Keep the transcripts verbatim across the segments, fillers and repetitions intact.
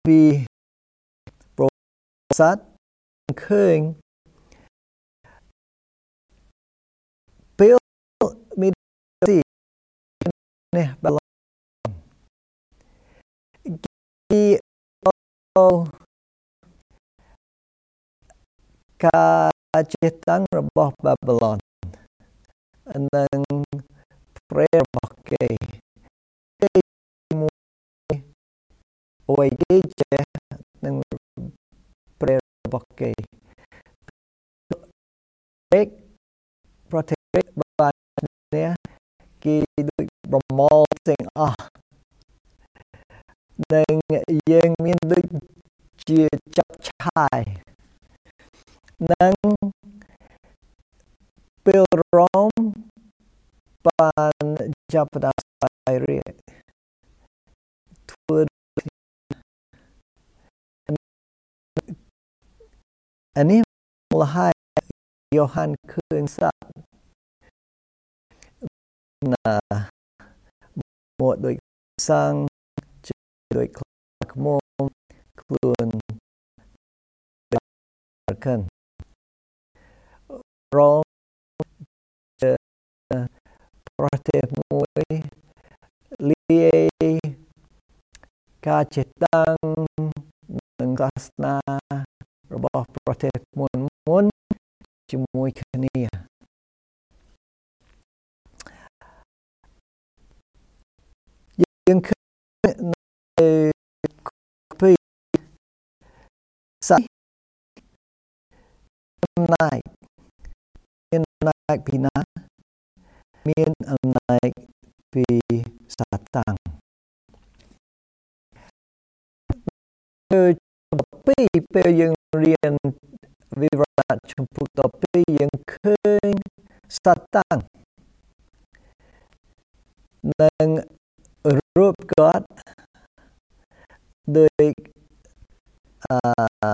vì bro sát khơi Bill mi si nè bà lo ki o ka chetangរបស់ Babylon និង prayer របស់គេមួយអូយគេចេះនឹង prayer របស់គេពេកប្រទេសបាននេះគេដូចប្រមល់ទាំងអស់និងយើងមានដូចជាចាប់ឆាយនិងពេលរំបានចាប់ផ្ដើមស្វែងរកធ្វើអានេះលហើយយ៉ូហានឃើញសត្វណាមកដូចសាំងដូចខ្លាឃ្មុំខ្លួនកិនរងប្រទេសមួយលាយការចេះតាំងនិងសាសនារបស់ប្រទេសមុនមុនជាមួយគ្នាយើងឃើញនៅពីសាអំណាចមានអំណាចពីណាមានអំណាចពីសាតាំងពីពេលយើងរៀនវិវរណៈចំពោះតពីយើងឃើញសាតាំងនិងរូបគាត់ដោយអឺ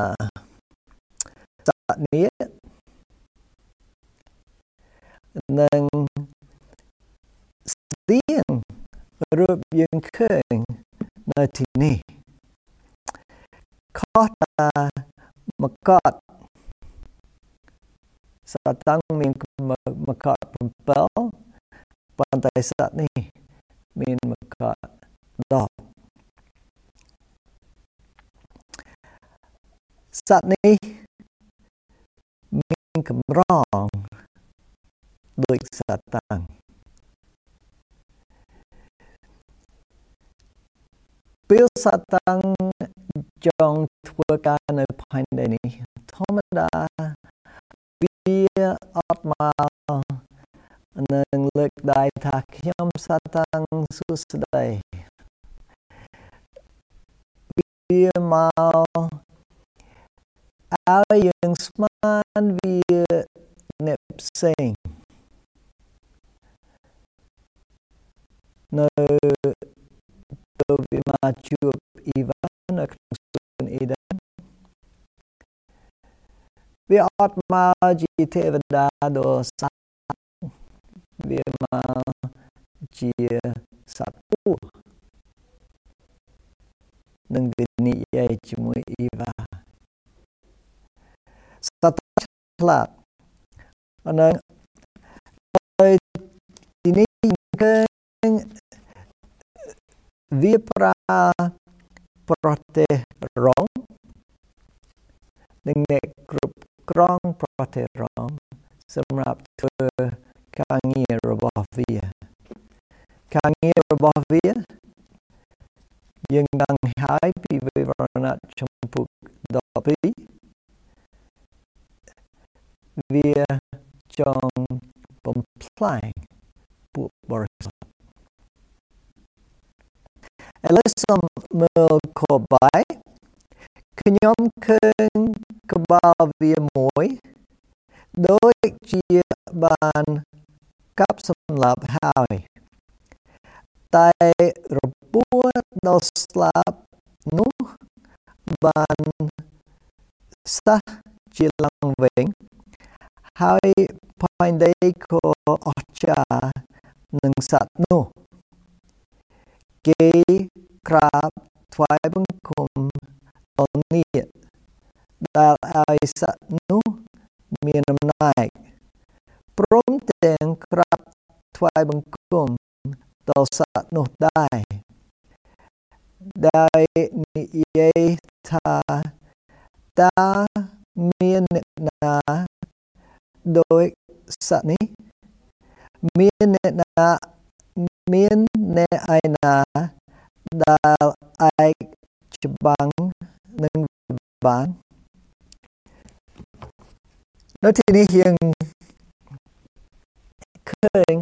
សត្វនេះនិងស្ទៀងរូបយើងឃើញនៅទីនេះខុសតាមកតសតាំងមានមកត7ប៉ុន្តែសត្វនេះមានមកត10សត្វនេះមានកម្រងដូចសតាំងពេលសតាំងចង់ធ្វើការនៅផែនដីនេះធម្មតាវាអត់មកនឹងលើកដៃថាខ្ញុំសតាំងសួស្ដីវាមកឲ្យយើងស្មានវាអ្នកផ្សេងនៅទៅវាមកជួបអ៊ីវ៉ានៅក្នុងសួនអ៊ីដិនវាអត់មកជាទេវតាដ៏ស័ក្តិវាមកជាសត្វពស់នឹងវានិយាយជាមួយអ៊ីវ៉ាសត្វឆ្លាតអនឹងហើយទីនេះគឺវាប្រើប្រទេសរងនិងអ្នកគ្រប់គ្រងប្រទេសរងសម្រាប់ធ្វើការងាររបស់វាការងាររបស់វាយើងដឹងហើយពីវិវរណៈចំពុក12វាចង់បំផ្លាញពួកបរិសុទ្ធឥឡូវសូមមើលខបាយខ្ញុំឃើញក្បាលវាមួយដូចជាបានកាប់សម្លាប់ហើយតែរបួសដល់ស្លាប់នោះបានសះជាឡើងវិញហើយផែនដីក៏អស្ចារ្យនឹងសត្វនោះគេក្រាបថ្វាយបង្គំនេះដែលឲ្យសត្វនោះមានអំណាចព្រមទាំងក្រាបថ្វាយបង្គំដល់សត្វនោះដែរដែលនិយាយថាតើមានអ្នកណាដោយសត្វនេះមានអ្នកណាមានអ្នកឯណាដែលអាចច្បាំងនឹងបាននៅទីនេះយើងឃើញ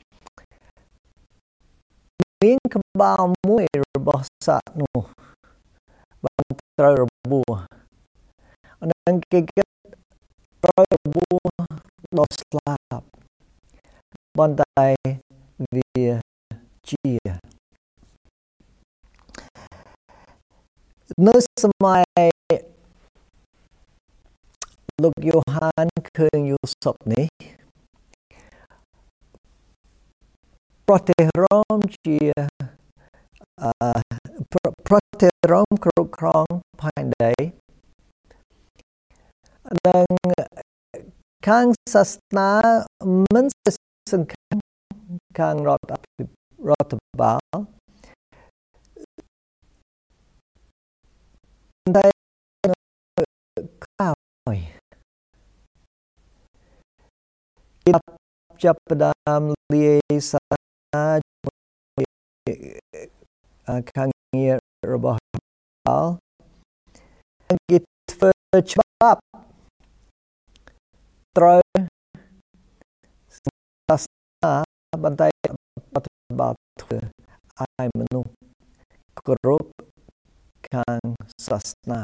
មានក្បាលមួយរបស់សត្វនោះបានត្រូវរបួសនិងគេគិតត្រូវរបួសដល់ស្លាប់ប៉ុន្តែវាជានៅសម័យលោកយ៉ូហានឃើញយូសុបនេះប្រទេសរ៉ូមជាអឺប្រទេសរ៉ូមគ្រប់គ្រងផែនដីនិងខាងសាសនាមិនសង្ខាន់ខាងរដ្ឋរដ្ឋបាលតែក្រោយចាប់ផ្ដើមលាយសាសនាខាងងាររបស់បាលគេធ្វើច្បាប់ត្រូវសាសនាបន្តែបប្រតិបត្តិធ្វើឲ្យមនុស្សគ្រប់ខាងសាសនា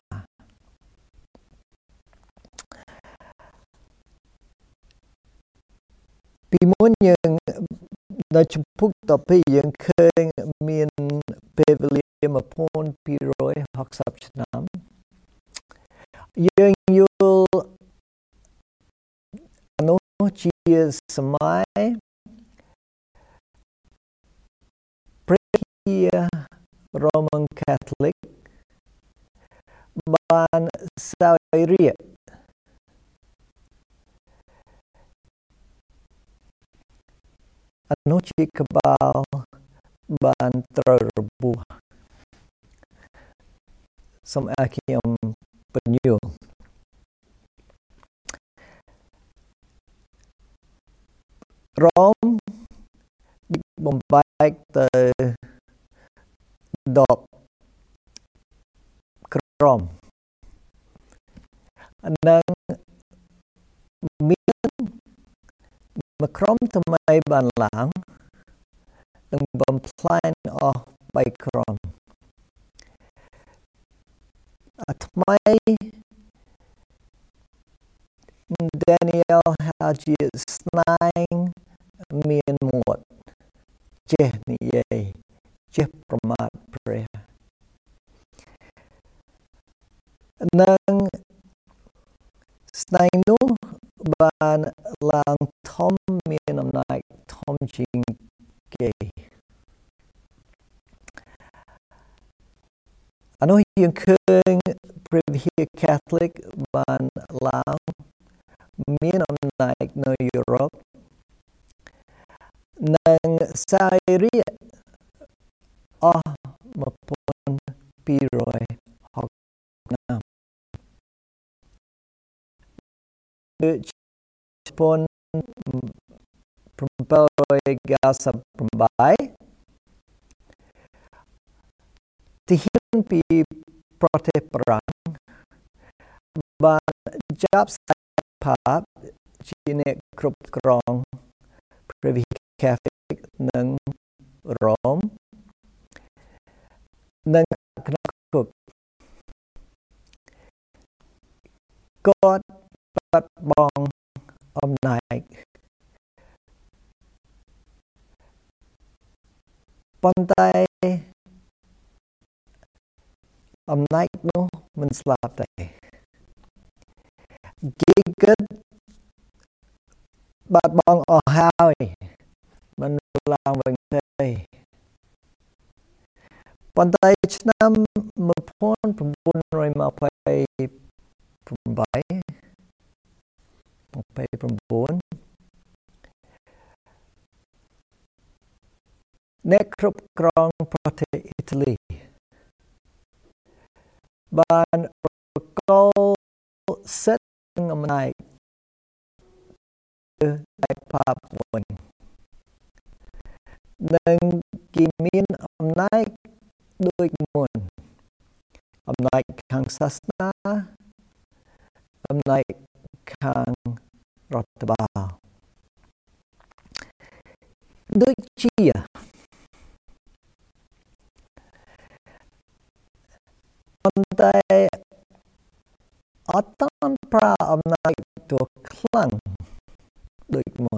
ពីមុនយើងនៅចំពុកតពីយើងឃើញមានពេលវេលាmột nghìn hai trăm sáu mươiឆ្នាំយើងយល់នោះជាសម័យព្រះជា Roman Catholic បានសោយរាជ្យអនុជាក្បាលបានត្រូវរបួសសូមឲ្យខ្ញុំបញ្យល់រ៉ូមបំបែកទៅដប់ក្រុមនិងមានមួយក្រុមថ្មីបានឡើងនិងបំផ្លាញអស់បីក្រុមថ្មី Daniel ហៅជាស្នែងមានមាត់ចេះនិយាយចេះប្រមាថព្រះនិងស្នែងនោះបានឡើងធំមានអំណាចធំជាងគេអនុយើងឃើញព្រះវិហារ Catholic បានឡើងមានអំណាចនៅយុរ៉ុបនិងសាយរាជ្យអស់một nghìn hai trăm sáu mươiឆ្នាំដូចជប៉ុនbảy trăm chín mươi támទីហ៊ានពីប្រទេសប្រាំងបានចាប់សាច់ផាតជាអ្នកគ្រប់គ្រងព្រះវិហារ Catholic និងរ៉ូមនិងគណៈគុកគាត់បាត់បង់អំណាចប៉ុន្តែអំណាចនោះមិនស្លាប់ទេគេគិតបាត់បង់អស់ហើយមិនឡើងវិញទេប៉ុន្តែឆ្នាំ천구백이십팔 អ្នកគ្រប់គ្រងប្រទេសអ៊ីតាលីបានប្រកល់សិទ្ធិអំណាចទៅប៉ាបវិញនិងគេមានអំណាចដូចមុនអំណាចខាងសាសនាអំណាចខាងរដ្ឋបាលដូចជាប៉ុន្តែអត់តាន់ប្រើអំណាចទៅខ្លាំងដូចមុន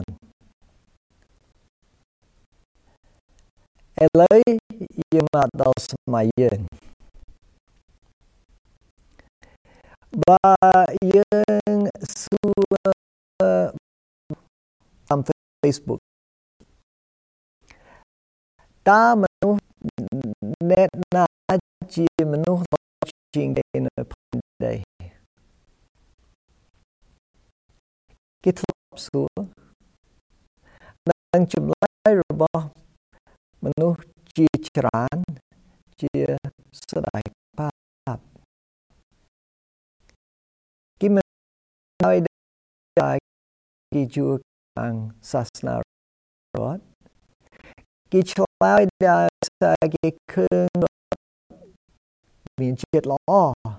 ឥឡូវយើងមកដល់សម័យយើងបើយើងសួរតាម Facebook តើមនុស្សអ្នកណាជាមនុស្សល្អជាងគេនៅផែនដីគេធ្លាប់សួរនិងចម្លើយរបស់មនុស្សជាច្រើនជាស្ដាយបាបគេមិនឲ្យដែរគេជួខាងសាសនារដ្ឋគេឆ្លើយដែរថាគេឃើញមានចិត្តល្អ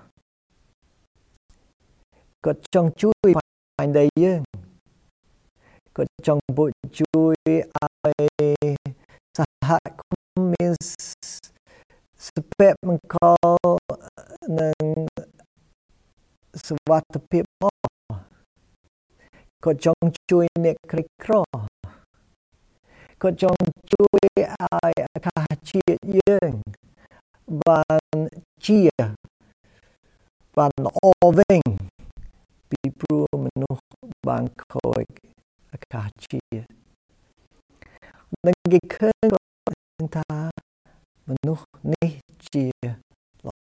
គាត់ចង់ជួយផែនដីយើងគាត់ចង់បុជួយឲ្យសហគមន៍មានសុភមង្គលនិងសុវត្ថិភាពល្អគាត់ចង់ជួយអ្នកក្រីក្រគាត់ចង់ជួយឲ្យអាកាសជាតិយើងបានជាបានល្អវិញពីព្រោះមនុស្សបានខូចអាកាសជាតិនិងគេឃើញថាមនុស្សនេះជាល្អ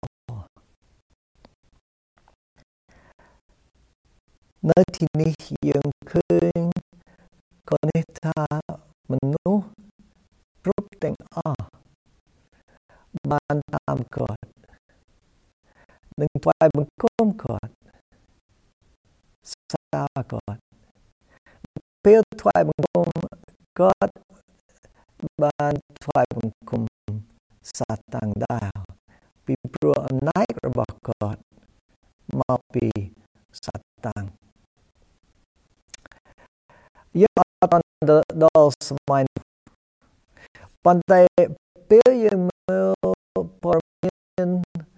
នៅទីនេះយើងឃើញក៏នេះថាមនុស្សគ្រប់ទាំងអស់បានតាមគាត់និងថ្វាយបង្គំគាត់សាគាត់ពេលថ្វាយបង្គំគាត់បានថ្វាយបង្គំសាតាំងដែរពីព្រោះអំណាចរបស់គាត់មកពីសាតាំងយើងអត់ដល់សម័យប៉ុន្តែពេលយើងមើលព័ត៌មាន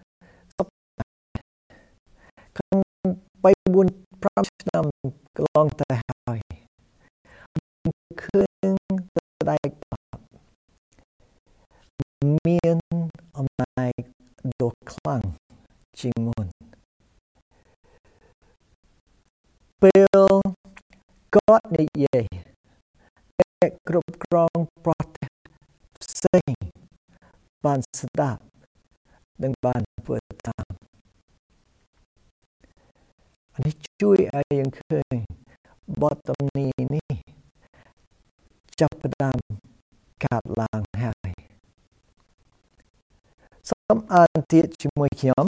ក្នុងបីបួនប្រាំឆ្នាំកន្លងទៅហើយឃើញស្ដេចមានអំណាចដ៏ខ្លាំងជាងមុនពេលគាត់និយាយអ្នកគ្រប់គ្រងប្រទេសផ្សេងបានស្ដាប់និងបានធ្វើតាមនេះជួយឲ្យយើងឃើញបទទំនាយនេះចាប់ផ្ដើមកើតឡើងហើយសូមអានទៀតជាមួយខ្ញុំ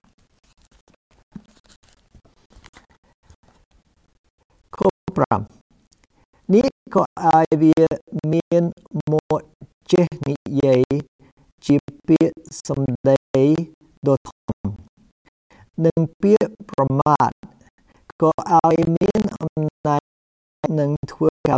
ខប្រាំនេះក៏ឲ្យវាមានមកចេះនិយាយជាពាក្យសម្ដីដ៏ធំនិងពាក្យប្រមាថក៏ឲ្យមានអំណាចនឹងធ្វើការ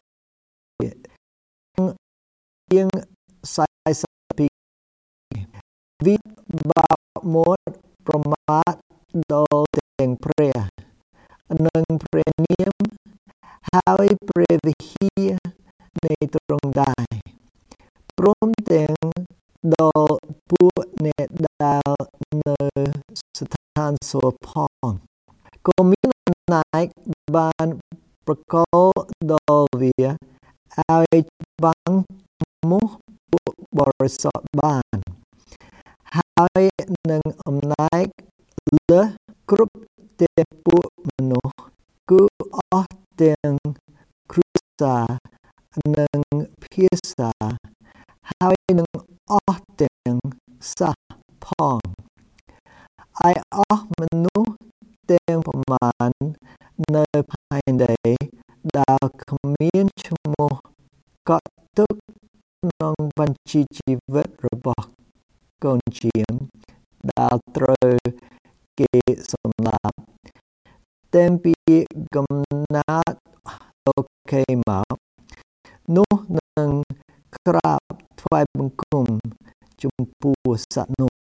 ជាងខ្សែសពីវិបាមកប្រមាថដល់ទាំងព្រះនិងព្រះនាមហើយព្រះវិហារនៃទ្រង់ដែរព្រមទាំងដល់ពួកអ្នកដែលនៅស្ថានសួគ៌ផងក៏មានអំណាចបានប្រកល់ដល់វាឲ្យបាំងមុខពួកបរិសុទ្ធបានហើយនឹងអំណាចលើគ្រប់ទាំងពួកមនុស្សគឺអស់ទាំងគ្រួសារនិងភាសាហើយនឹងអស់ទាំងសាសផងហើយអស់មនុស្សទាំងប្រមាណនៅផែនដីដែលគ្មានឈ្មោះកត់ទុកក្នុងបញ្ជីជីវិតរបស់កូនជាមដែលត្រូវគេសម្លាប់តែពីកំណើតលោកគេមកនោះនឹងក្រាបថ្វាយបង្គំចំពោះសត្វនោះ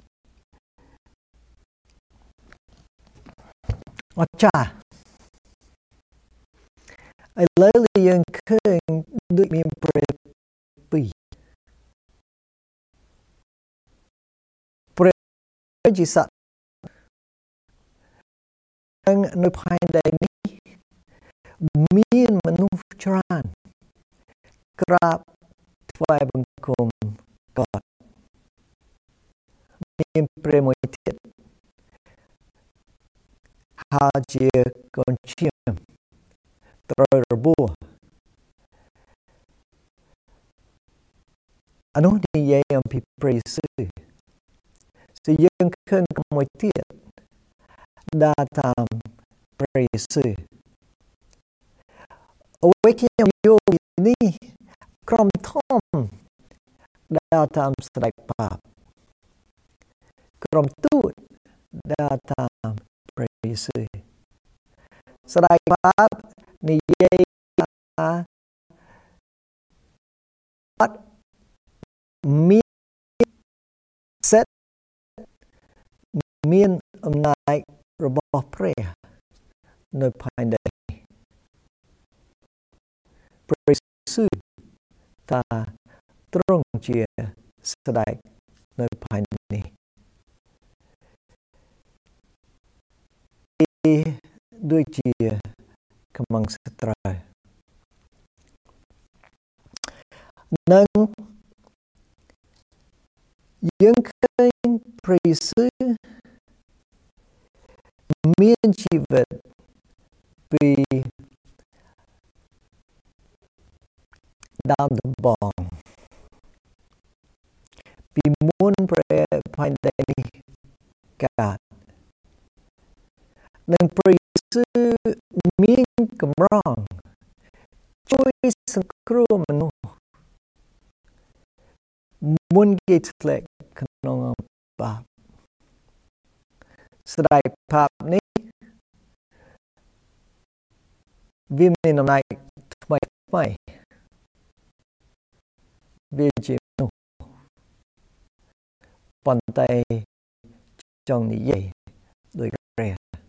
អស្ចារ្យឥឡូវយើងឃើញដូចមានព្រះពីរព្រះជាសត្វនៅផែនដីនេះមានមនុស្សច្រើនក្រាបថ្វាយបង្គំគាត់មានព្រះមួយទៀតហើយជាកូនជាមត្រូវរបួសអានោះនិយាយអំពីព្រះយេស៊ូវsoយើងឃើញមួយទៀតដើរតាមព្រះយេស៊ូវអ្វីខ្ញុំយល់នេះក្រុមធំដើរតាមស្ដេចបាបក្រុមទូតដើរតាមព្រះយេស៊ូវស្ដេចបាបនិយាយថាអត់មានសិទ្ធិមានអំណាចរបស់ព្រះនៅផែនដីព្រះយេស៊ូវថាទ្រង់ជាស្ដេចនៅផែននេះដូចជាកំងសត្រូវនឹងយើងឃើញព្រះយេស៊ូវមានជីវិតពីដើមដំបូងពីមុនព្រះផែនដីនេះកើតនិងព្រះយេស៊ូវមានកម្រងជួយសង្គ្រោះមនុស្សមុនគេធ្លាក់ក្នុងបាបស្ដេចបាបនេះវាមានអំណាចថ្មីថ្មីវាជាមនុស្សប៉ុន្តែចង់និយាយដោយព្រះ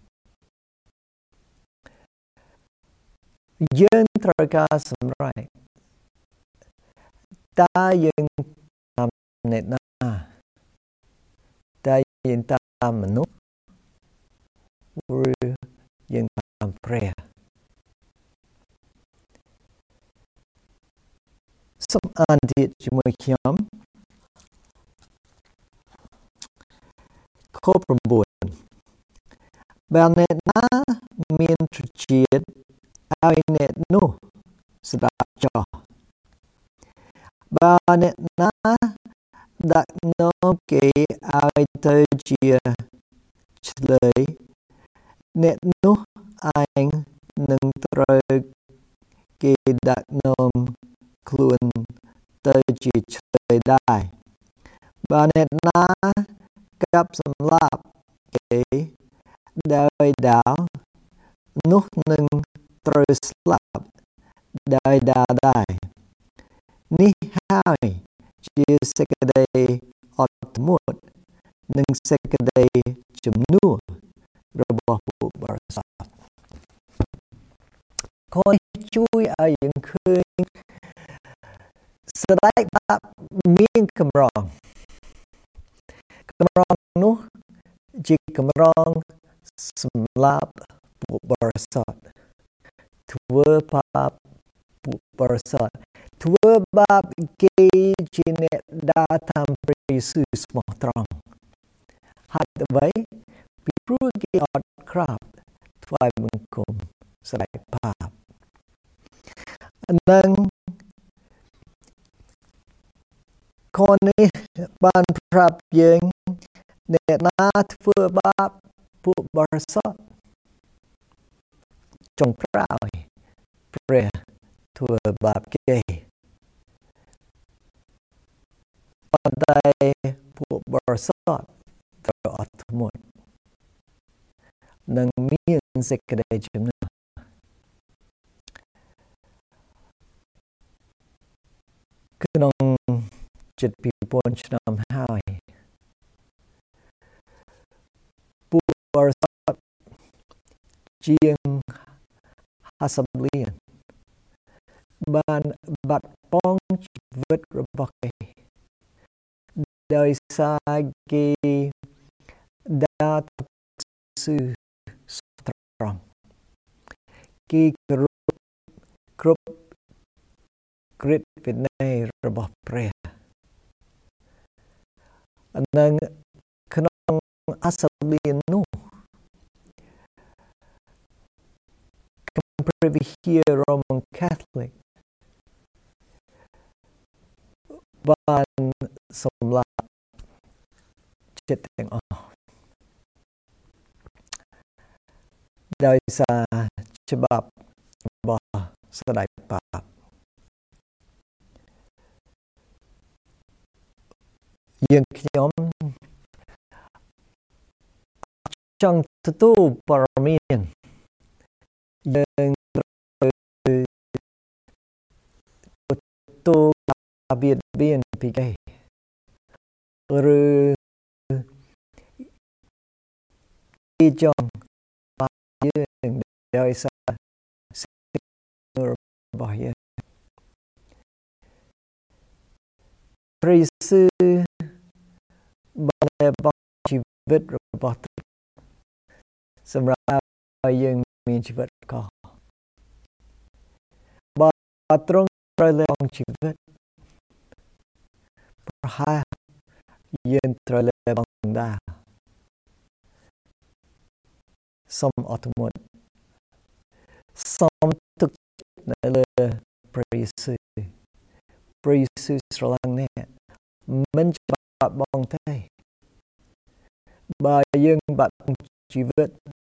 យើងត្រូវការសម្រេចតើយើងតាមអ្នកណាតើយើងតាមមនុស្សឬយើងតាមព្រះសូមអានទៀតជាមួយខ្ញុំខប្រាំបួនបើអ្នកណាមានត្រចៀកឲ្យអ្នកនោះស្ដាប់ចោះបើអ្នកណាដាក់នាំគេឲ្យទៅជាឆ្លើយអ្នកនោះឯងនឹងត្រូវគេដាក់នាំខ្លួនទៅជាឆ្លើយដែរបើអ្នកណាកាប់សម្លាប់គេដោយដាវនោះនឹងត្រូវស្លាប់ដោយដាវដែរនេះហើយជាសេចក្តីអត់ធ្មត់និងសេចក្តីជំនួសរបស់ពួកបរិស័ទខនេះជួយឲ្យយើងឃើញស្ដេចបាបមានកម្រងកម្រងនោះជាកម្រងសម្រាប់ពួកបរិស័ទធ្វើបាបពួកបរិស័ទធ្វើបាបគេជាអ្នកដើរតាមព្រះយេស៊ូវស្មោះត្រង់ហើយទៅបីពីព្រោះគេអត់ក្រាបថ្វាយបង្គំស្ដេចបាបនឹងខនេះបានប្រាប់យើងអ្នកណាធ្វើបាបពួកបរិសុទ្ធចុងក្រោយព្រះធ្វើបាបគេប៉ុន្តែពួកបរិសុទ្ធត្រូវអត់ធ្មត់នឹងមានសេចក្តីចំណេញក្នុងចិត្តពីរពាន់ឆ្នាំហើយពួកបរិសុទ្ធជាងហាសិបលានបានបាត់បង់ជីវិតរបស់គេដោយសារគេដើរទៅស៊ឺត្រង់គេគ្រប់គ្រប់ក្រឹតវិន័យរបស់ព្រះនិងក្នុងអសលៀននោះព្រះវិហារ Roman Catholic បានសម្លាប់ចិត្តទាំងអស់ដោយសារច្បាប់របស់ស្ដេចបាបយើងខ្ញុំចង់ទទួលព័ត៌មានយើងទទួលការបៀតបៀនពីគេឬគេចង់បានយើងដោយសារសេចក្តីរបស់យើងព្រះយេស៊ូវបានបង់ជីវិតរបស់ទ្រង់សម្រាប់ឲ្យយើងមានជីវិតកបើទ្រង់ត្រូវលះបង់ជីវិតប្រហែលយើងត្រូវលះបង់ដែរសូមអត់ធ្មត់សូមទុកចិត្តនៅលើព្រះយេស៊ូវព្រះយេស៊ូវស្រឡាញ់អ្នកមិនបាត់បង់ទេបើយើងបាត់បង់ជីវិត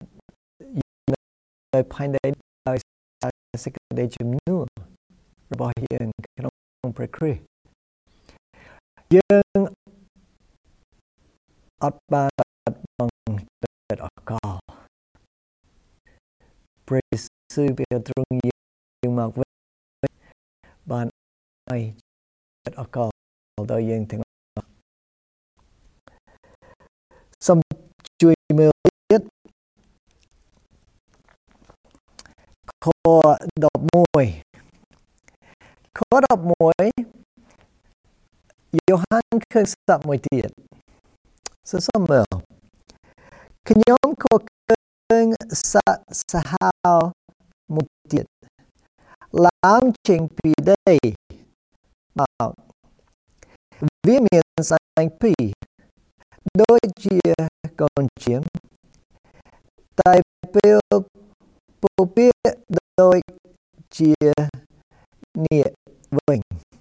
នៅផែនដីដោយសេចក្តីជំនឿរបស់យើងក្នុងព្រះគ្រីស្ទយើងអត់បានបាត់បង់ចិត្តអកលព្រះយេស៊ូវបានទ្រង់យើងមកវិញបានឲ្យចិត្តអកលដល់យើងទាំងអស់សូមជួយមើលទៀតខដប់មួយខដប់មួយយ៉ូហានឃើញសត្វមួយទៀតសូមមើលខ្ញុំក៏ឃើញសត្វសាហាវមួយទៀតឡើងចេញពីដីមកវាមានស្បែកពីរដូចជាកូនជៀមតែពេលពពាកដូចជានាគវិញ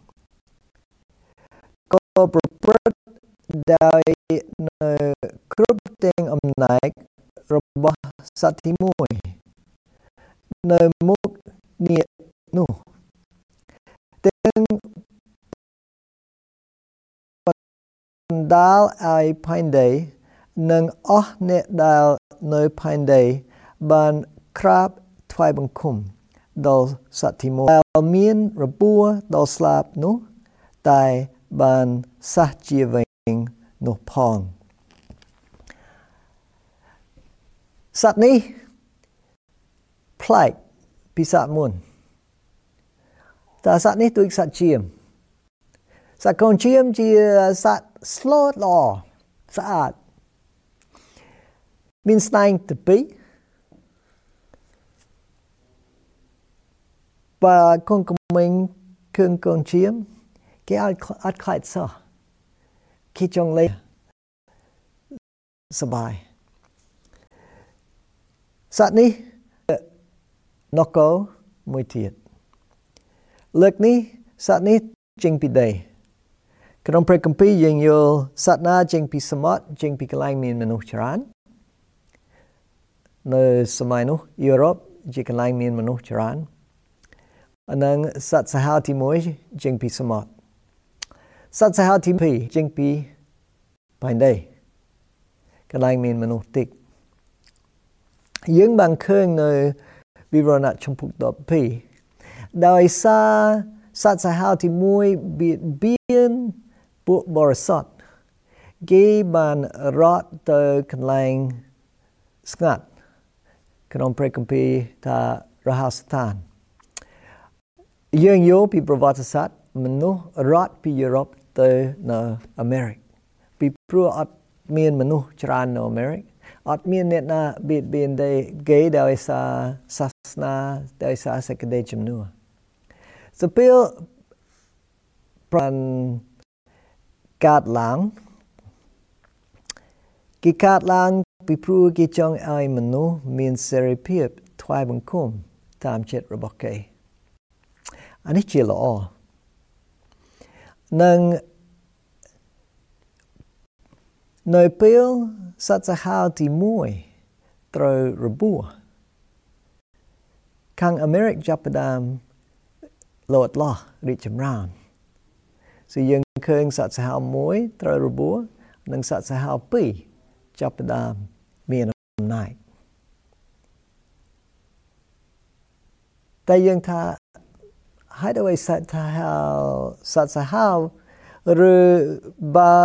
ក៏ប្រព្រឹត្តដោយនៅគ្រប់ទាំងអំណាចរបស់សត្វទីមួយនៅមុខនាគនោះទាំងបណ្ដាលឲ្យផែនដីនិងអស់អ្នកដែលនៅផែនដីបានក្រាបថ្វាយបង្គំដល់សត្វទីមួយដែលមានរបួសដល់ស្លាប់នោះតែបានសះជាវិញនោះផងសត្វនេះប្លែកពីសត្វមុនតើសត្វនេះដូចសត្វជៀមសត្វកូនជៀមជាសត្វស្លូតល្អស្អាតមានស្នែងទៅពីរបើកូនក្មេងគឹងកូនជៀមគេអត់អត់ខ្លាចសោះគេចង់លេងសบายសត្វនេះនគរមួយទៀតលើកនេះសត្វនេះចេញពីដីក្នុងព្រះគម្ពីរយើងយល់សត្វណាចេញពីសមុទ្រចេញពីកន្លែងមានមនុស្សច្រើននៅសម័យនោះយុរ៉ុបជាកន្លែងមានមនុស្សច្រើននិងសត្វសាហាវទីមួយចេញពីសមុទ្រសត្វសាហាវទីពីរចេញពីផែនដីកន្លែងមានមនុស្សតិចយើងបានឃើញនៅវិវរណៈចំពុកដប់ពីរដោយសារសត្វសាហាវទីមួយបៀតបៀនពួកបរិសុទ្ធគេបានរត់ទៅកន្លែងស្ងាត់ក្នុងព្រះគម្ពីរថារហស្ថានយើងយល់ពីប្រវត្តិសាស្ត្រមនុស្សរត់ពីយុរ៉ុបទៅនៅអាមេរិកពីព្រោះអត់មានមនុស្សច្រើននៅអាមេរិកអត់មានអ្នកណាបៀតបៀនទេគេដោយសារសាសនាដោយសារសេចក្តីជំនឿសពេលប្រានកាត់ឡើងគេកាត់ឡើងពីព្រោះគេចង់ឲ្យមនុស្សមានសេរីភាពថ្វាយបង្គំតាមចិត្តរបស់គេអានេះជាល្អនិងនៅពេលសត្វសាហាវទីមួយត្រូវរបួសខាងអាមេរិកចាប់ផ្ដើមលោតលាស់រីកចម្រើនso យើងឃើញសត្វសាហាវមួយត្រូវរបួសនិងសត្វសាហាវពីរចាប់ផ្ដើមមានអំណាចតែយើងថាហើយដោយសត្វសាហាវសត្វសាហាវឬបើ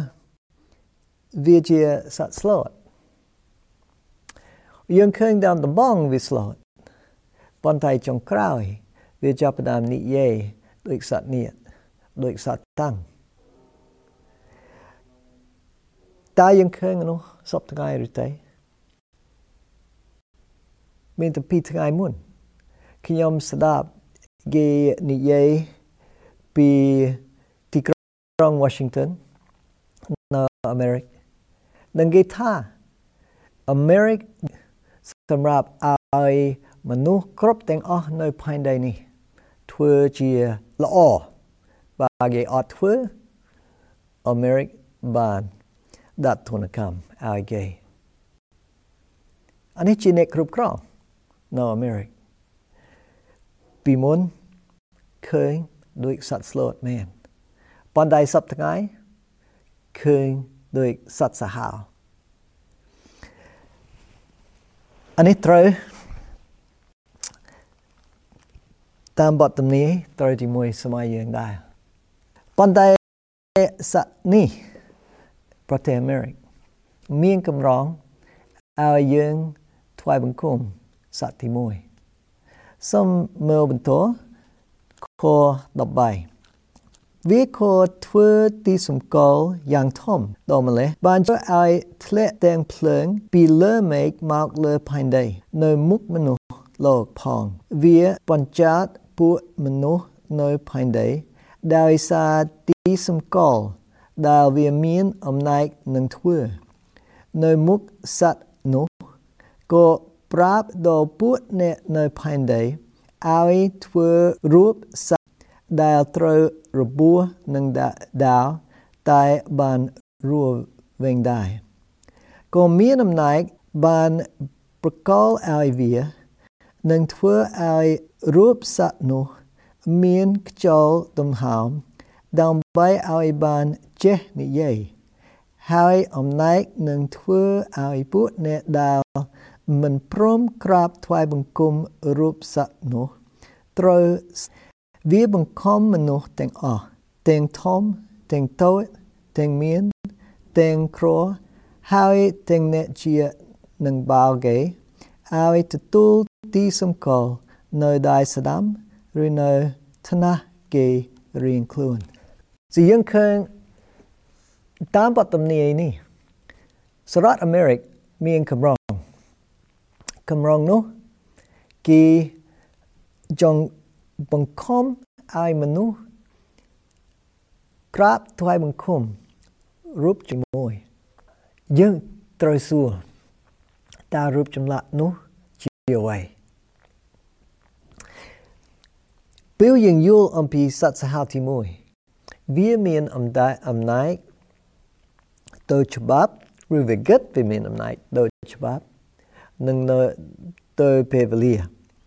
វាជាសត្វស្លូតយើងឃើញតាមដំបងវាស្លូតប៉ុន្តែចុងក្រោយវាចាប់ផ្ដើមនិយាយដូចសត្វនេះដូចសត្វតាំងតើយើងឃើញនោះសពថ្ងៃឬទេមានតែពីរថ្ងៃមុនខ្ញុំស្ដាប់គេនិយាយពីទីក្រុង Washington នៅអាមេរិកនិងគេថាអាមេរិកសម្រាប់ឲ្យមនុស្សគ្រប់ទាំងអស់នៅផែនដីនេះធ្វើជាល្អបើគេអត់ធ្វើអាមេរិកបានដាក់ទណ្ឌកម្មឲ្យគេអានេះជាអ្នកគ្រប់គ្រងនៅអាមេរិកពីមុនឃើញដូចសត្វស្លូតមែនប៉ុន្តែសប្តាហ៍ថ្ងៃឃើញដូចសត្វសាហាវអានេះត្រូវតាមបទទំនាយត្រូវជាមួយសម័យយើងដែរប៉ុន្តែសត្វនេះប្រទេសអាមេរិកមានកម្រងឲ្យយើងថ្វាយបង្គំសត្វទីមួយសូមមើលបន្តខដប់បីវាខធ្វើទីសម្គាល់យ៉ាងធំដល់ម្លេះបានជួយឲ្យធ្លាក់ទាំងភ្លើងពីលើមេឃមកលើផែនដីនៅមុខមនុស្សលោកផងវាបញ្ចាត់ពួកមនុស្សនៅផែនដីដោយសារទីសម្គាល់ដែលវាមានអំណាចនឹងធ្វើនៅមុខសត្វនោះក៏ប្រាប់ដល់ពួកអ្នកនៅផែនដីឲ្យធ្វើរូបសត្វដែលត្រូវរបួសនឹងដាវតែបានរស់វិញដែរក៏មានអំណាចបានប្រកល់ឲ្យវានឹងធ្វើឲ្យរូបសត្វនោះមានខ្យល់ដង្ហើមដើម្បីឲ្យបានចេះនិយាយហើយអំណាចនឹងធ្វើឲ្យពួកអ្នកដែលមិនព្រមក្រាបថ្វាយបង្គំរូបសត្វនោះត្រូវវាបង្ខំមនុស្សទាំងអស់ទាំងធំទាំងតូចទាំងមានទាំងក្រហើយទាំងអ្នកជានឹងបាល់គេឲ្យទទួលទីសម្គាល់នៅដៃស្ដាំឬនៅថ្នាក់គេរៀងខ្លួនជាយើងឃើញតាមបទទំនាយនេះសហរដ្ឋអាមេរិកមានកម្រងកម្រងនោះគេចង់បង្ខំឲ្យមនុស្សក្រាបថ្វាយបង្គំរូបជាមួយយើងត្រូវសួរតើរូបចម្លាក់នោះជាអ្វីពេលយើងយល់អំពីសត្វសាហាវទីមួយវាមានអំណាចអំណាចទៅច្បាប់ឬវិកិតវាមានអំណាចទៅច្បាប់និងទៅពេលវេលា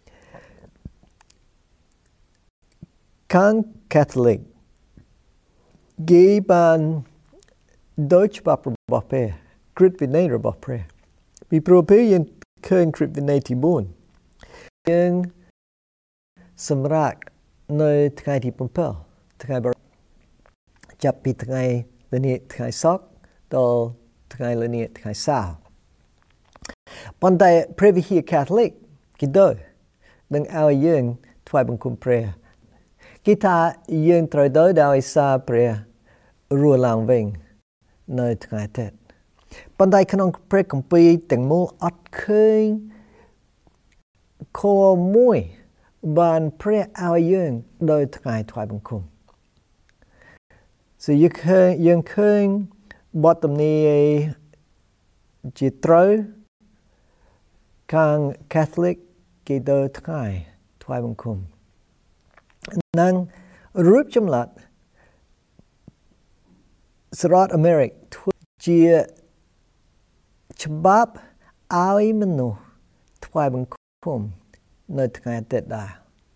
ខាង Catholic គេបានដោយច្បាប់របស់ព្រះគ្រឹះវិន័យរបស់ព្រះពីព្រោះពេលយើងឃើញគ្រឹះវិន័យទីបួនយើងសម្រាប់នៅថ្ងៃទី7ថ្ងៃចាប់ពីថ្ងៃល្ងាចថ្ងៃសៅរ៍ដល់ថ្ងៃល្ងាចថ្ងៃសៅរ៍ប៉ុន្តែព្រះវិហារ Catholic គេដូចនឹងឲ្យយើងថ្វាយបង្គំព្រះគេថាយើងត្រូវដោយដោយសារព្រះរស់ឡើងវិញនៅថ្ងៃអាទិត្យប៉ុន្តែក្នុងព្រះគម្ពីរទាំងមូលអត់ឃើញខមួយបានព្រះឲ្យយើងដោយថ្ងៃថ្វាយបង្គំ so យើងឃើញយើងឃើញបទទំនាយជាត្រូវខាង Catholic គេដោយថ្ងៃថ្វាយបង្គំនិងរូបចម្លាក់សហរដ្ឋអាមេរិកជាច្បាប់ឲ្យមនុស្សថ្វាយបង្គំនៅថ្ងៃអាទិត្យដែរ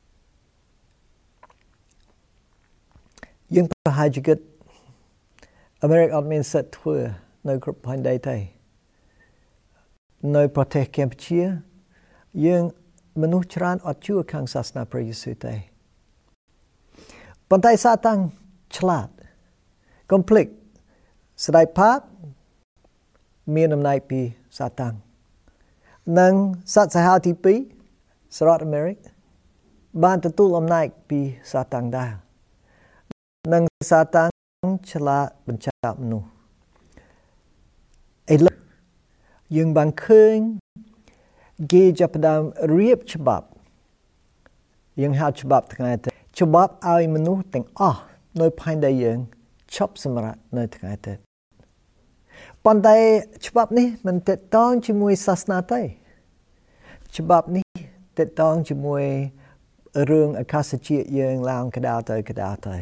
យើងប្រហែលជាគិតអាមេរិកអត់មានសិទ្ធិធ្វើនៅគ្រប់ផែនដីទេនៅប្រទេសកម្ពុជាយើងមនុស្សច្រើនអត់ជឿខាងសាសនាព្រះយេស៊ូវទេប៉ុន្តែសាតាំងឆ្លាតកុំភ្លេចស្ដេចផាបមានអំណាចពីសាតាំងនិងសត្វសាហាវទីពីរសហរដ្ឋអាមេរិកបានទទួលអំណាចពីសាតាំងដែរនិងសាតាំងឆ្លាតបញ្ចាប់មនុស្សឥឡូវយើងបានឃើញគេចាប់ផ្ដើមរៀបច្បាប់យើងហៅច្បាប់ថ្ងៃអាទិត្យច្បាប់ឲ្យមនុស្សទាំងអស់នៅផែនដីយើងឈប់សម្រាកនៅថ្ងៃអាទិត្យប៉ុន្តែច្បាប់នេះមិនទាក់ទងជាមួយសាសនាទេច្បាប់នេះទាក់ទងជាមួយរឿងអាកាសធាតុយើងឡើងក្តៅទៅក្តៅទៅ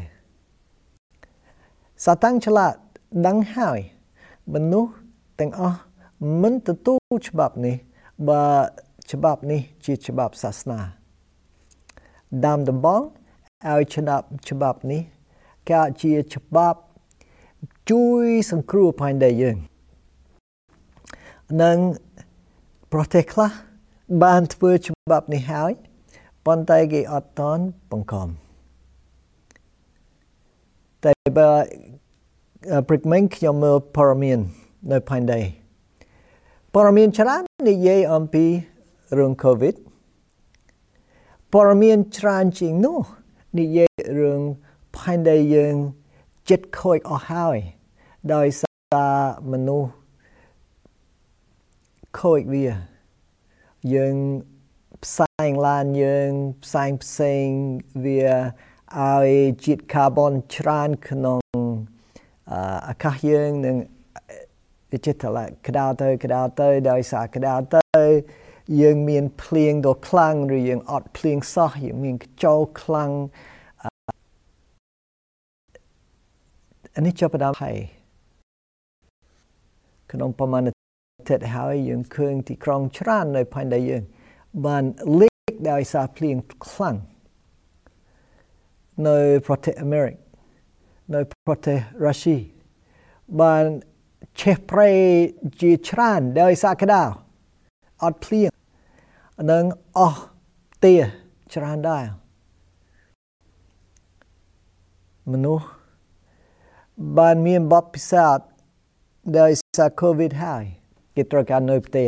សាតាំងឆ្លាតដឹងហើយមនុស្សទាំងអស់មិនទទួលច្បាប់នេះបើច្បាប់នេះជាច្បាប់សាសនាដើមដំបូងឲ្យច្បាប់ច្បាប់នេះកើតជាច្បាប់ជួយសង្គ្រោះផែនដីយើងនិងប្រទេសខ្លះបានធ្វើច្បាប់នេះហើយប៉ុន្តែគេអត់តន់បង្ខំតែបើព្រឹកមិញខ្ញុំមើលព័ត៌មាននៅផែនដីព័ត៌មានច្រើននិយាយអំពីរឿង COVID ព័ត៌មានច្រើនជាងនោះនិយាយរឿងផែនដីយើងចិត្តខូចអស់ហើយដោយសារមនុស្សខូចវាយើងផ្សែងឡានយើងផ្សែងផ្សេងវាឲ្យជាតិកាបូនច្រើនក្នុងអាកាសយើងនឹងវាចិត្តតែក្តៅទៅក្តៅទៅដោយសារក្តៅទៅយើងមានភ្លៀងដ៏ខ្លាំងឬយើងអត់ភ្លៀងសោះយើងមានខ្យល់ខ្លាំងអានេះចាប់ផ្ដើមហើយក្នុងប្រមាណអាទិត្យហើយយើងឃើញទីក្រុងច្រើននៅផែនដីយើងបានលេចដោយសារភ្លៀងខ្លាំងនៅប្រទេសអាមេរិកនៅប្រទេសរុស្ស៊ីបានឆេះព្រៃជាច្រើនដោយសារក្តៅអត់ភ្លៀងនិងអស់ផ្ទះច្រើនដែរមនុស្សបានមានបទពិសោធន៍ដោយសារ COVID ហើយគេត្រូវការនៅផ្ទះ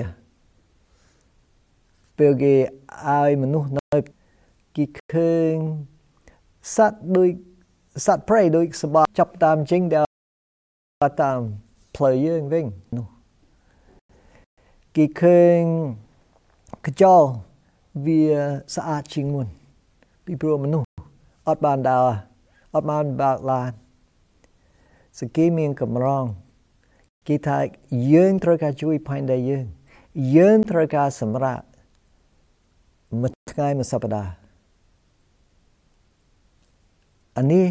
ពេលគេឲ្យមនុស្សនៅគេឃើញសត្វដូចសត្វព្រៃដូចសបាចាប់តាមចេញដល់តាមផ្លូវយើងវិញនោះគេឃើញខ្យល់វាស្អាតជាងមុនពីព្រោះមនុស្សអត់បានដើរអត់បានបើកឡានសគេមានកម្រងគេថាយើងត្រូវការជួយផែនដីយើងយើងត្រូវការសម្រាប់មួយថ្ងៃមួយសប្តាហ៍អានេះ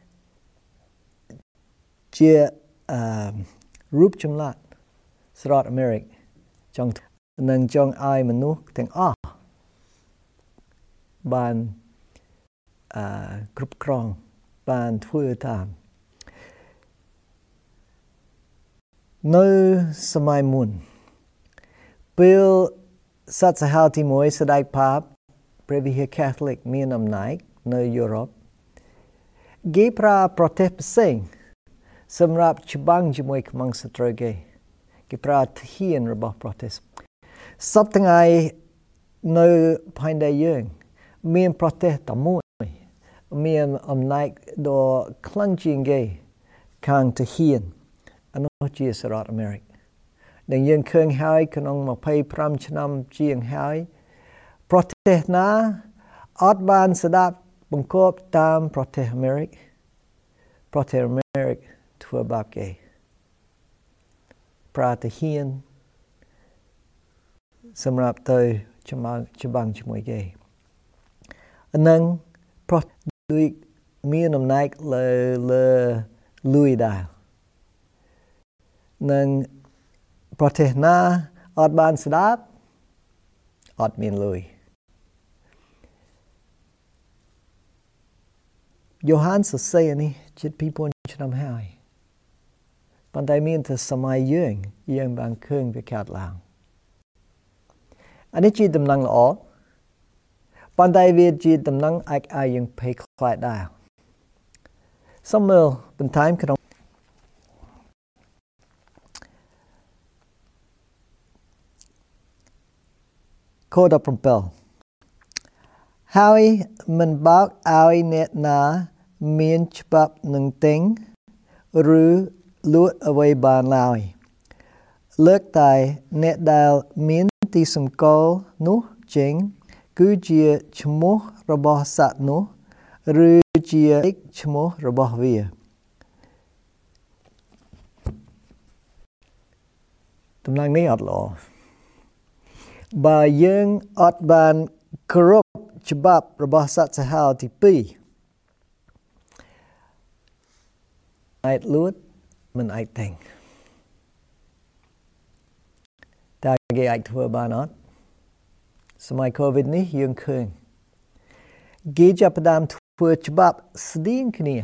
ជាអឺរូបចម្លាក់ស្រុកអាមេរិកចង់នឹងចង់ឲ្យមនុស្សទាំងអស់បានអឺគ្រប់គ្រងបានធ្វើតាមនៅសម័យមុនពេលសតសហទីមួយស្ដេចផាបព្រះវិហារ Catholic មានអំណាចនៅយុរ៉ុបគេប្រើប្រទេសផ្សេងសម្រាប់ច្បាំងជាមួយខ្មាំងសត្រូវគេគេប្រើធានរបស់ប្រទេសសពថ្ងៃនៅផែនដីយើងមានប្រទេសតែមួយមានអំណាចដ៏ខ្លាំងជាងគេខាងទាហានអានោះជាសហរដ្ឋអាមេរិកដែលយើងឃើញហើយក្នុងยี่สิบห้าឆ្នាំជាងហើយប្រទេសណាអត់បានស្ដាប់បង្គាប់តាមប្រទេសអាមេរិកប្រទេសអាមេរិកធ្វើបាបគេប្រើទាហានសម្រាប់ទៅច្បាំងច្បាំងជាមួយគេនឹងប្រទេសដូចមានអំណាចលើលើលុយដែរនឹងប្រទេសណាអត់បានស្ដាប់អត់មានលុយយ៉ូហានសរសេរនេះជិតពីរពាន់ឆ្នាំហើយប៉ុន្តែមានតែសម័យយើងយើងបានឃើញវាកើតឡើងអានេះជាដំណឹងល្អប៉ុន្តែវាជាដំណឹងអាចឲ្យយើងភ័យខ្លាចដែរសូមមើលបន្ថែមក្នុងខដbảyហើយមិនបើកឲ្យអ្នកណាមានច្បាប់នឹងទិញឬលក់អ្វីបានឡើយលើកតែអ្នកដែលមានទីសម្គាល់នោះចេញគឺជាឈ្មោះរបស់សត្វនោះឬជាឈ្មោះរបស់វាដំណឹងនេះអត់ល្អបើយើងអត់បានគោរពច្បាប់របស់សត្វសាហាវទីពីរអាចលួចមិនអាចទិញតើគេអាចធ្វើបានអត់សម័យ COVID នេះយើងឃើញគេចាប់ផ្ដើមធ្វើច្បាប់ស្តៀងគ្នា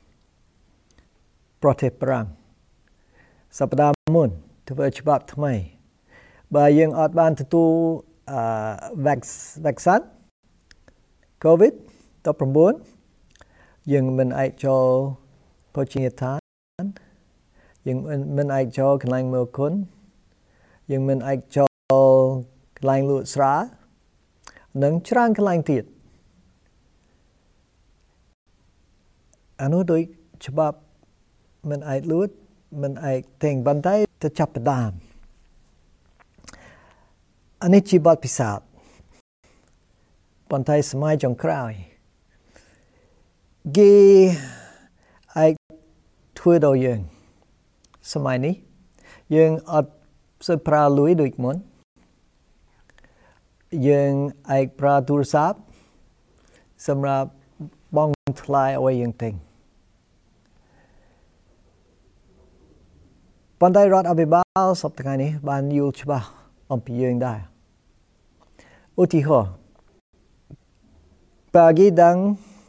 ប្រទេសប្រាំងសប្តាហ៍មុនធ្វើច្បាប់ថ្មីបើយើងអត់បានទទួលអឺ vaccine COVID 19យើងមិនអាចចូលភោជនីយដ្ឋានយើងមិនអាចចូលកន្លែងមើលគុណយើងមិនអាចចូលកន្លែងលក់ស្រានិងច្រើនកន្លែងទៀតអានោះដូចច្បាប់មិនអាចលួចមិនអាចទិញបន្តែទៅចាប់ផ្ដើមអានេះជាបទពិសោធន៍ប៉ុន្តែសម័យចុងក្រោយគេអាចធ្វើដល់យើងសម័យនេះយើងអត់សូវប្រើលុយដូចមុនយើងអាចប្រើទូរស័ព្ទសម្រាប់បង់ថ្លៃអ្វីយើងទិញប៉ុន្តែរដ្ឋាភិបាលសប្តាហ៍នេះបានយល់ច្បាស់អំពីយើងដែរឧទាហរណ៍បើគេដឹង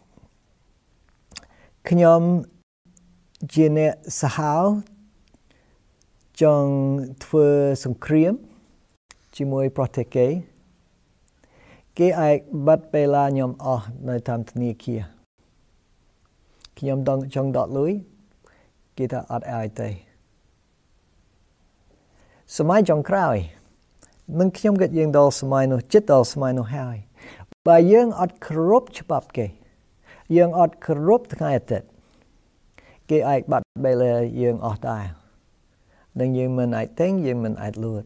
ខ្ញុំជាអ្នកសាហាវចង់ធ្វើសង្គ្រាមជាមួយប្រទេសគេគេអាចបាត់ពេលឡាខ្ញុំអស់នៅតាមធនាគារខ្ញុំចង់ដកលុយគេថាអត់ឲ្យទេសម័យចុងក្រោយនឹងខ្ញុំគិតយើងដល់សម័យនោះចិត្តដល់សម័យនោះហើយបើយើងអត់គោរពច្បាប់គេយើងអត់គោរពថ្ងៃអាទិត្យគេអាចបាត់ពេលឡាយើងអស់ដែរនឹងយើងមិនអាចទិញយើងមិនអាចលួច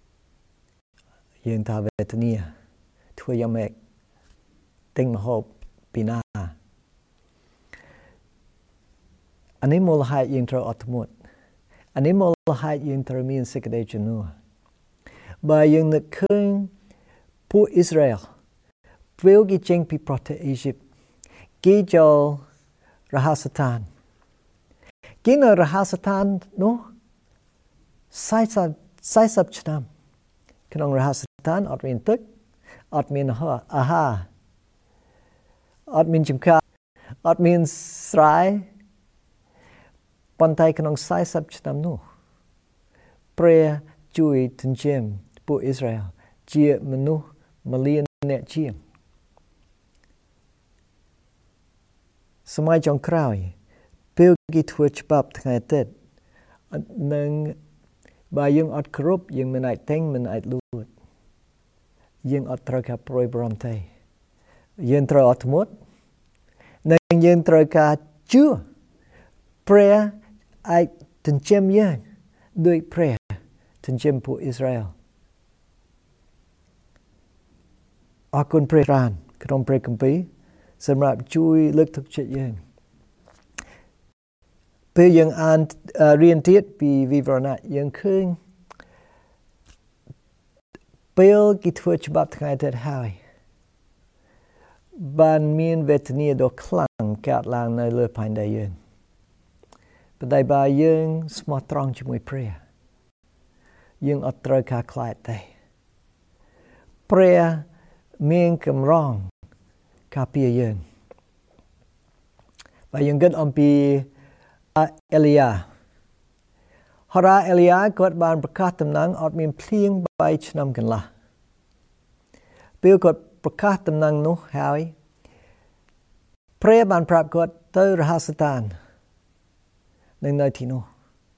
យើងថាវេទនាធ្វើយ៉ាងម៉េចទិញម្ហូបពីណាអានេះមូលហេតុយើងត្រូវអត់ធ្មត់អានេះមកហេតុយើងត្រូវមានសេចក្តីជំនឿបើយើងនឹកឃើញពួកអ៊ីស្រាអែលពេលគេចេញពីប្រទេសអ៊ីជីបគេចូលរហស្សឋានគេនៅរហស្សឋាននោះ40ឆ្នាំក្នុងរហស្សឋានអត់មានទឹកអត់មានអាហារអត់មានចម្ការអត់មានស្រែប៉ុន្តែក្នុង40ឆ្នាំនោះព្រះជួយចិញ្ចឹមពួកអ៊ីស្រាអែលជាមនុស្សមួយលានអ្នកជាងសម័យចុងក្រោយពេលគេធ្វើច្បាប់ថ្ងៃទឹកនឹងបើយើងអត់គ្រប់យើងមិនអាចតែងមិនអាចលួចយើងអត់ត្រូវការប្រួយបារម្ភទេយើងត្រូវអត់ធ្មត់និងយើងត្រូវការជឿព្រះអាចចិញ្ចឹមយើងដោយព្រះចិញ្ចឹមពួកអ៊ីស្រាអែលអរគុណព្រះរានក្នុងព្រះគម្ពីរសម្រាប់ជួយលើកទឹកចិត្តយើងពេលយើងអានរៀនទៀតពីវិវរណៈយើងឃើញពេលគេធ្វើច្បាប់ថ្ងៃទឹកហើយបានមានវេទនាដ៏ខ្លាំងកើតឡើងនៅលើផែនដីយើងប៉ុន្តែបើយើងស្មោះត្រង់ជាមួយព្រះយើងអត់ត្រូវការខ្លាចទេព្រះមានកម្រងការពារយើងបើយើងគិតអំពីអេលីយ៉ាហោរាអេលីយ៉ាគាត់បានប្រកាសដំណឹងអត់មានភ្លៀងបីឆ្នាំកន្លះពេលគាត់ប្រកាសដំណឹងនោះហើយព្រះបានប្រាប់គាត់ទៅរហស្សឋាននៅនៅទីនោះ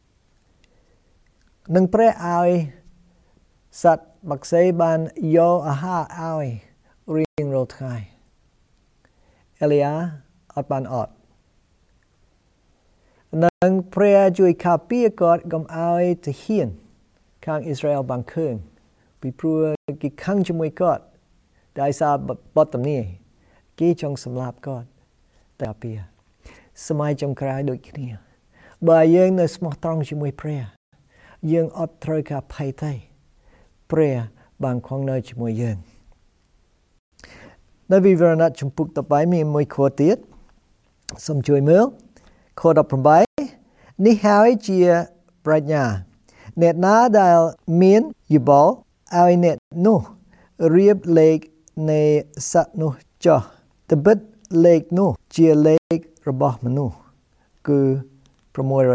នឹងព្រះឲ្យសត្វបក្សីបានយកអាហារឲ្យរៀងរាល់ថ្ងៃអេលីយ៉ាអត់បានអត់នឹងព្រះជួយការពារគាត់កុំឲ្យទាហានខាងអ៊ីស្រាអែលបានឃើញពីព្រោះគេខឹងជាមួយគាត់ដោយសារបទទំនាយគេចង់សម្លាប់គាត់តែការពារសម័យចុងក្រោយដូចគ្នាបើយើងនៅស្មោះត្រង់ជាមួយព្រះយើងអត់ត្រូវការភ័យទេព្រះបានគង់នៅជាមួយយើងនៅវិវរណៈជំពូកតបីមានមួយខទៀតសូមជួយមើលខដប់ប្រាំនេះហើយជាប្រាជ្ញាអ្នកណាដែលមានយោបល់ឲ្យអ្នកនោះរៀបលេខនៃសត្វនោះចុះត្បិតលេខនោះជាលេខរបស់មនុស្សគឺ666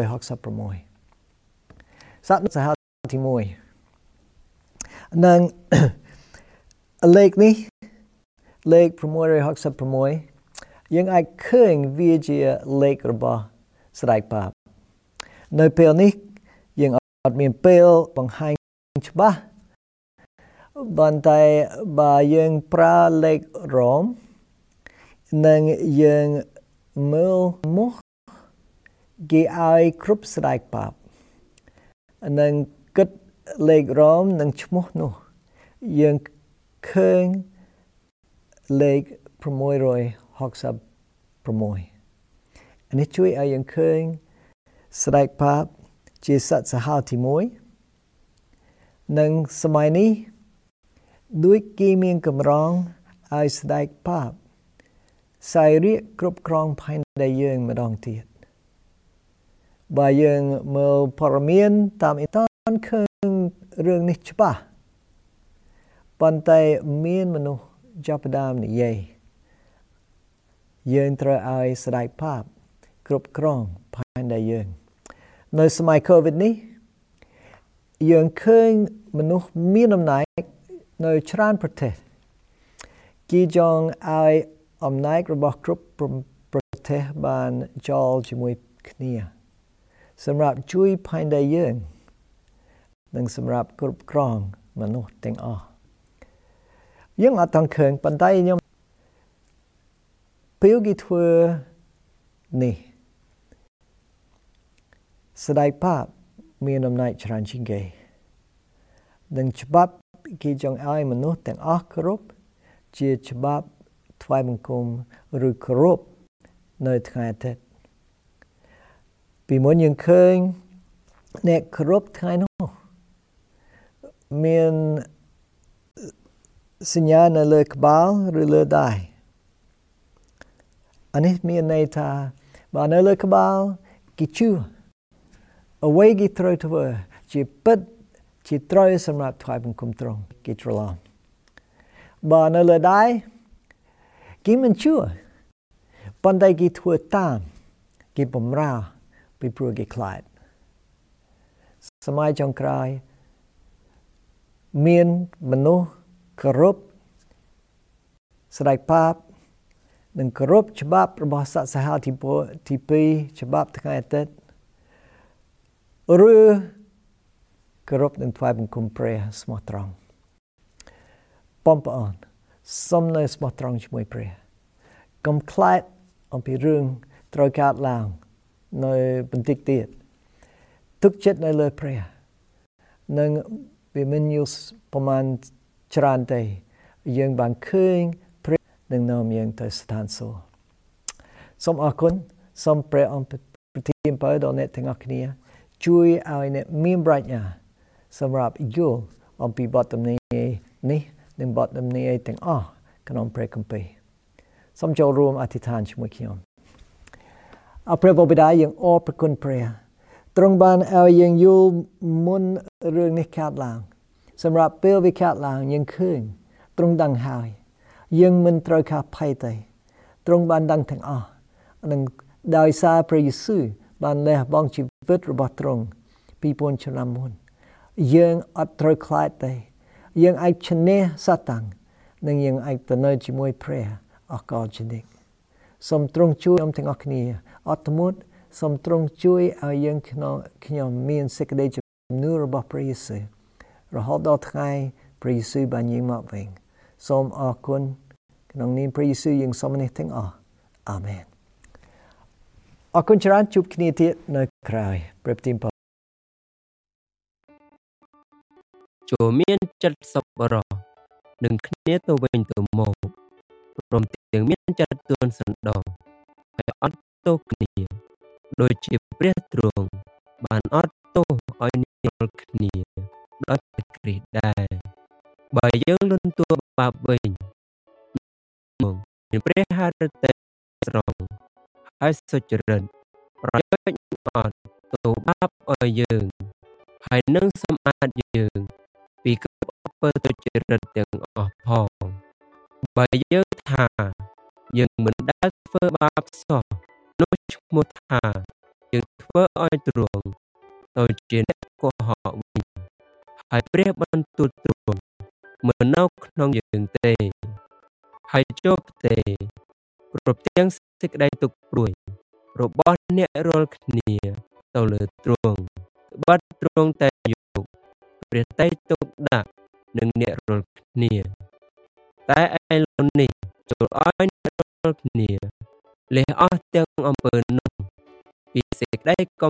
សត្វនោះសហទី1និងលេខនេះលេខ666យើងអាចឃើញវាជាលេខរបស់ស្ដេចបាបនៅពេលនេះយើងអត់មានពេលបង្ហាញច្បាស់ប៉ុន្តែបើយើងប្រើលេខរ៉ូមនិងយើងមើលមុខគេឲ្យគ្រប់ស្ដេចបាបនិងគិតលេខរ៉ូមនិងឈ្មោះនោះយើងឃើញលេខ666នេះជួយឲ្យយើងឃើញស្ដេចបាបជាសត្វសាហាវទី1និងសម័យនេះដូចគេមានកម្រងឲ្យស្ដេចបាបសាយរាជគ្រប់គ្រងផែនដីយើងម្ដងទៀតបើយើងមើលព័ត៌មានតាមអ៊ីនធឺណិតឃើញរឿងនេះច្បាស់ប៉ុន្តែមានមនុស្សចាប់ផ្ដើមនិយាយយើងត្រូវឲ្យស្ដេចបាបគ្រប់គ្រងផែនដីយើងនៅសម័យ COVID នេះយើងឃើញមនុស្សមានអំណាចនៅច្រើនប្រទេសគេចង់ឲ្យអំណាចរបស់គ្រប់ប្រទេសបានចូលជាមួយគ្នាសម្រាប់ជួយផែនដីយើងនិងសម្រាប់គ្រប់គ្រងមនុស្សទាំងអស់យើងអត់ទាំងឃើញប៉ុន្តែខ្ញុំពេលគេធ្វើនេះស្ដេចបាបមានអំណាចច្រើនជាងគេនិងច្បាប់គេចង់ឲ្យមនុស្សទាំងអស់គោរពជាច្បាប់ថ្វាយបង្គំឬគោរពនៅថ្ងៃអាទិត្យពីមុនយើងឃើញអ្នកគោរពថ្ងៃនោះមានសញ្ញានៅលើក្បាលឬលើដៃអានេះមានន័យថាបើនៅលើក្បាលគេជឿអ្វីគេត្រូវធ្វើជាពិតជាត្រូវសម្រាប់ថ្វាយបង្គំទ្រង់គេច្រឡំបើនៅលើដៃគេមិនជឿប៉ុន្តែគេធ្វើតាមគេបំរើពីព្រោះគេខ្លាចសម័យចុងក្រោយមានមនុស្សគោរពស្ដេចប៉ាបនិងគោរពច្បាប់របស់សាសនាទីពីរច្បាប់ថ្ងៃអាទិត្យឬគោរពនឹងថ្វាយបង្គំព្រះស្មោះត្រង់បងប្អូនសូមនៅស្មោះត្រង់ជាមួយព្រះកុំខ្លាចអំពីរឿងត្រូវកើតឡើងនៅបន្តិចទៀតទុកចិត្តនៅលើព្រះនឹងវាមិនយូរប្រហែលច្រើនទេយើងបានឃើញព្រះនឹងនាំយើងទៅស្ថានសួគ៌សូមអរគុណសូមព្រះអង្គប្រទានពរដល់អ្នកទាំងអស់គ្នាជួយឲ្យអ្នកមានប្រាជ្ញាសម្រាប់យល់អំពីបទទំនាយនេះនិងបទទំនាយទាំងអស់ក្នុងព្រះគម្ពីរសូមចូលរួមអធិដ្ឋានជាមួយខ្ញុំអរព្រះបិតាយើងអរព្រគុណព្រះទ្រង់បានឲ្យយើងយល់មុនរឿងនេះកើតឡើងសម្រាប់ពេលវាកើតឡើងយើងឃើញទ្រង់ដឹងហើយយើងមិនត្រូវការភ័យទេទ្រង់បានដឹងទាំងអស់និងដោយសារព្រះយេស៊ូវបានលះបង់ជីវិតរបស់ទ្រង់ពីរពាន់ឆ្នាំមុនយើងអត់ត្រូវខ្លាចទេយើងអាចឈ្នះសាតាំងនិងយើងអាចទៅនៅជាមួយព្រះអកលជានិច្ចសូមទ្រង់ជួយខ្ញុំទាំងអស់គ្នាអត់ធ្មត់សូមទ្រង់ជួយឲ្យយើងខ្ញុំខ្ញុំមានសេចក្តីជំនឿរបស់ព្រះយេស៊ូវរហូតដល់ថ្ងៃព្រះយេស៊ូវបានយាងមកវិញសូមអរគុណក្នុងនាមព្រះយេស៊ូវយើងសូមនេះទាំងអស់អាមែនអរគុណច្រើនជួបគ្នាទៀតនៅក្រោយព្រះទីពរចូលមានចិត្តសប្បុរសនឹងគ្នាទៅវិញទៅមកព្រមទាំងមានចិត្តទួនសន្តោសហើយអត់ទោសគ្នាដូចជាព្រះទ្រង់បានអត់ទោសឲ្យអ្នករាល់គ្នាដោយព្រះគ្រីស្ទដែរបើយើងលន់តួបាបវិញមកមានព្រះハរតីស្រង់ហើយសុចរិតប្រយោជន៍អត់ទៅបាបឲ្យយើងហើយនឹងសម្អាតយើងពីគ្រប់អំពើទុច្ចរិតទាំងអស់ផងបើយើងថាយើងមិនដែលធ្វើបាបសោះនោះឈ្មោះថាយើងធ្វើឲ្យទ្រង់ទៅជាអ្នកកុហកវិញហើយព្រះបន្ទូលទ្រង់មិននៅក្នុងយើងទេហើយជប់ទេព្រមទាំងសេចក្តីទុក្ខព្រួយរបស់អ្នករាល់គ្នាទៅលើទ្រង់បាត់ទ្រង់តែយកព្រះតីទុកដាក់នឹងអ្នករាល់គ្នាតែឯឡូវនេះចូលឲ្យអ្នករាល់គ្នាលះអស់ទាំងអំពើនោះពីសេចក្តីកំ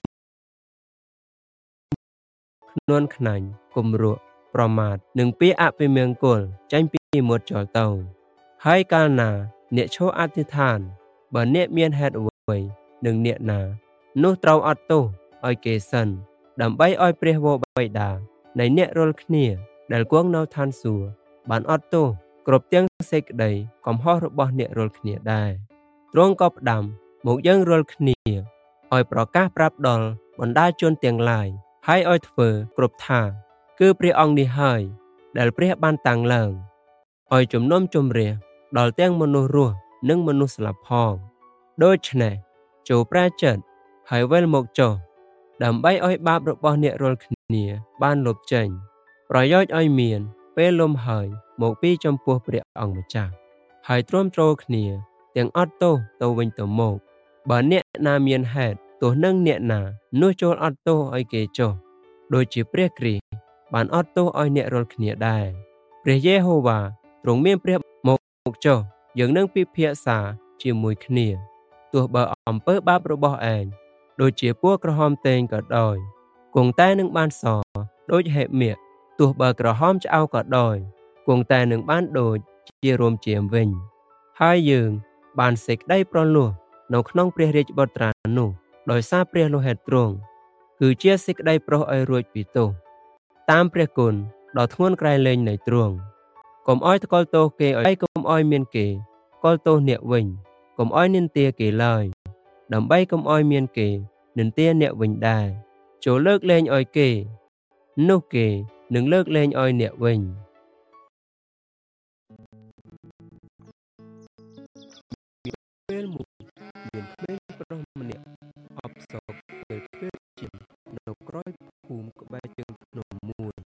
ភ្នួនខ្នាញ់គំរក់ប្រមាថនិងពាក្យអពមង្គលចេញពីមាត់ចោលទៅហើយកាលណាអ្នកឈរអធិដ្ឋានបើអ្នកមានហេតុអ្វីនឹងអ្នកណានោះត្រូវអត់ទោសឲ្យគេសិនដើម្បីឲ្យព្រះវរបិតានៃអ្នករាល់គ្នាដែលគង់នៅឋានសួគ៌បានអត់ទោសគ្រប់ទាំងសេចក្តីកំហុសរបស់អ្នករាល់គ្នាដែរទ្រង់ក៏ផ្ដាំមកយើងរាល់គ្នាឲ្យប្រកាសប្រាប់ដល់បណ្ដាជនទាំងឡាយហើយឲ្យធ្វើគ្រប់ថាគឺព្រះអង្គនេះហើយដែលព្រះបានតាំងឡើងឲ្យជំនុំជម្រះដល់ទាំងមនុស្សរស់និងមនុស្សស្លាប់ផងដូច្នេះចូលប្រាចិត្តហើយវិលមកចុះដើម្បីឲ្យបាបរបស់អ្នករាល់គ្នាបានលុបចេញប្រយោជន៍ឲ្យមានពេលលំហើយមកពីចំពោះព្រះអង្គម្ចាស់ហើយទ្រាំទ្រគ្នាទាំងអត់ទោសទៅវិញទៅមកបើអ្នកណាមានហេតុទោះនឹងអ្នកណានោះចូលអត់ទោសឲ្យគេចុះដូចជាព្រះគ្រីស្ទបានអត់ទោសឲ្យអ្នករាល់គ្នាដែរព្រះយេហូវ៉ាទ្រង់មានព្រះមកចុះយើងនឹងពិភាក្សាជាមួយគ្នាទោះបើអំពើបាបរបស់ឯងដូចជាពណ៌ក្រហមតេងក៏ដោយគង់តែនឹងបានសដូចហេមាកទោះបើក្រហមឆ្អៅក៏ដោយគង់តែនឹងបានដូចជារោមជាមវិញហើយយើងបានសេចក្តីប្រលោះនៅក្នុងព្រះរាជបុត្រានោះដោយសារព្រះលោហិតទ្រង់គឺជាសេចក្តីប្រោសឲ្យរួចពីទោសតាមព្រះគុណដ៏ធ្ងន់ក្រៃលែងនៃទ្រង់កុំឲ្យថ្កល់ទោសគេឲ្យកុំឲ្យមានគេថ្កល់ទោសអ្នកវិញកុំឲ្យនិន្ទាគេឡើយដើម្បីកុំឲ្យមានគេនិន្ទាអ្នកវិញដែរចូលលើកលែងឲ្យគេនោះគេនឹងលើកលែងឲ្យអ្នកវិញពេលមួយមានក្មេងប្រុសម្នាក់អបសោកពេលឃ្លាតជាងនៅក្រោយភូមិក្បែរជើងភ្នំមួយ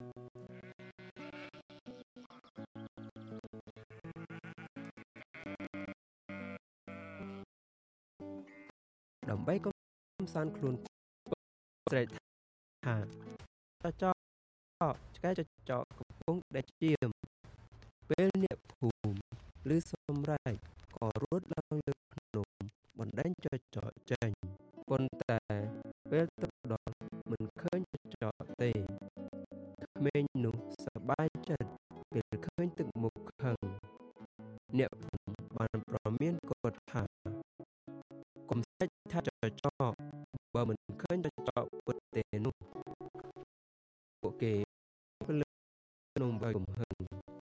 ដើម្បីកំសាន្តខ្លួនស្រែកថាចចកឆ្កែចចកកំពុងដែលជាមពេលអ្នកភូមិឬសម្រែកក៏រត់ឡើងលើភ្នំបណ្ដេញចចកចេញប៉ុន្តែពេលទៅដល់មិនឃើញចចកទេក្មេងនោះសប្បាយចិត្តពេលឃើញទឹកមុខខឹងអ្នកភូមិបានប្រមានគាត់ថាកុំស្រែកថាចចកបើមិនឃើញចចកពិតទេនោះពួកគេលើក្នុងបើកំហឹង